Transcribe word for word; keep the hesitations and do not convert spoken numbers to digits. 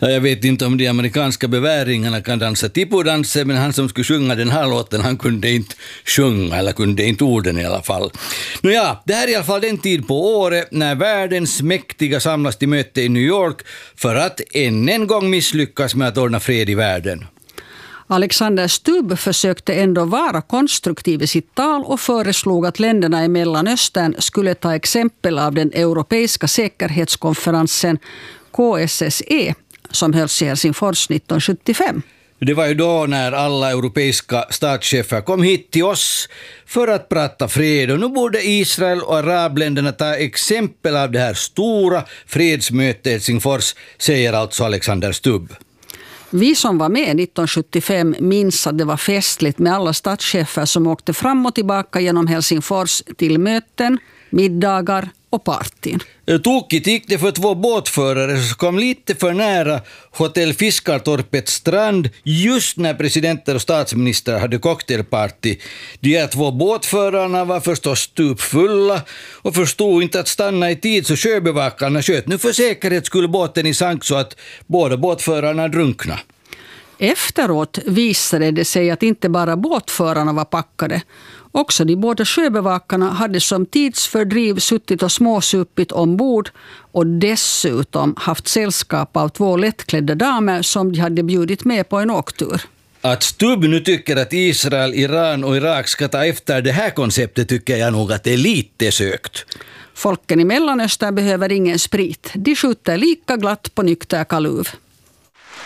Jag vet inte om de amerikanska beväringarna kan dansa tippodanser, men han som skulle sjunga den här låten, han kunde inte sjunga, eller kunde inte orden i alla fall. Nåja, det här är i alla fall den tid på året när världens mäktiga samlas till möte i New York för att än en gång misslyckas med att ordna fred i världen. Alexander Stubb försökte ändå vara konstruktiv i sitt tal och föreslog att länderna i Mellanöstern skulle ta exempel av den europeiska säkerhetskonferensen K S S E som hölls i Helsingfors nittonhundrasjuttiofem. Det var ju då när alla europeiska statschefer kom hit till oss för att prata fred, och nu borde Israel och arabländerna ta exempel av det här stora fredsmötet i Helsingfors, säger alltså Alexander Stubb. Vi som var med nittonhundrasjuttiofem minns att det var festligt med alla statschefer som åkte fram och tillbaka genom Helsingfors till möten, middagar och partyn. Tokigt gick det för två båtförare som kom lite för nära hotell Fiskartorpets strand just när presidenter och statsminister hade cocktailparty. De här två båtförarna var förstås stupfulla och förstod inte att stanna i tid, så sjöbevakarna sköt nu för säkerhets skull båten i sank så att båda båtförarna drunkna. Efteråt visade det sig att inte bara båtförarna var packade. Också de båda sjöbevakarna hade som tidsfördriv suttit och småsupit ombord och dessutom haft sällskap av två lättklädda damer som de hade bjudit med på en åktur. Att Stubb nu tycker att Israel, Iran och Irak ska ta efter det här konceptet tycker jag nog att det är lite sökt. Folken i Mellanöstern behöver ingen sprit. De skjuter lika glatt på nykter kaluv.